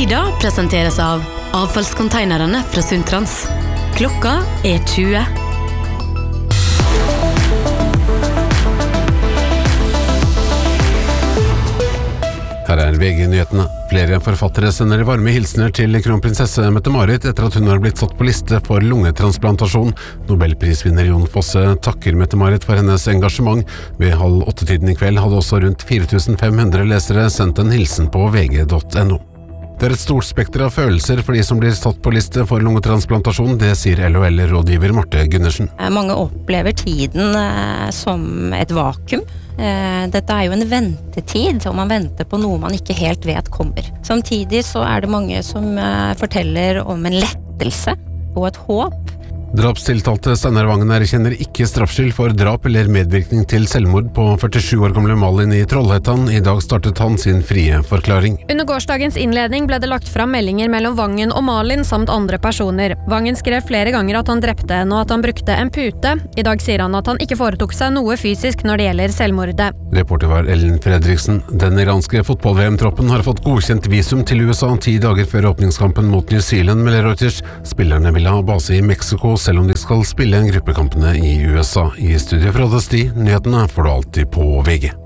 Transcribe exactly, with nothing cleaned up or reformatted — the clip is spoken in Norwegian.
Tida presenteres av avfallskonteinerne fra Sundtrans. Klokka er tjue. Her er V G-nyhetene. Flere forfattere sender varme hilsener til kronprinsesse Mette-Marit etter at hun har blitt satt på liste for lungetransplantasjon. Nobelprisvinner Jon Fosse takker Mette-Marit for hennes engasjement. Ved halv åtte-tiden i kveld hadde også rundt fire tusen fem hundre lesere sendt en hilsen på v g punktum no. Det er et stort spekter av følelser for de som blir satt på liste for lungetransplantasjon, det sier L O L-rådgiver Marte Gundersen. Mange opplever tiden eh, som et vakuum. Eh, dette er jo en ventetid, og man venter på noe man ikke helt vet kommer. Samtidig så er det mange som eh, forteller om en lettelse og et håp. Drapstiltalte Steinar Vangen erkjenner ikke straffskyld for drap eller medvirkning til selvmord på førtisju år gamle Malin i Trollhättan. I dag startet han sin frie forklaring. Under gårsdagens innledning ble det lagt fram meldinger mellom Vangen og Malin samt andre personer. Vangen skrev flere ganger at han drepte henne og at han brukte en pute. I dag sier han at han ikke foretok seg noe fysisk når det gjelder selvmordet. Reporter var Ellen Fredriksen. Den iranske fotball-V M-troppen har fått godkjent visum til U S A ti dager før åpningskampen mot New Zealand, melder Reuters. Spillerne vil ha base i Mexico, selv om de skal spille en gruppekampene i U S A. I studiet fra Desti, nyhetene får du alltid på V G.